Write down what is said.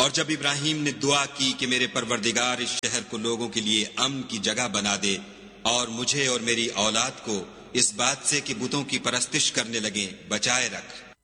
और जब इब्राहिम ने दुआ की कि मेरे परवरदिगार इस शहर को लोगों के लिए अमन की जगह बना दे और मुझे और मेरी औलाद को इस बात से कि बुतों की परस्तिश करने लगे बचाए रख,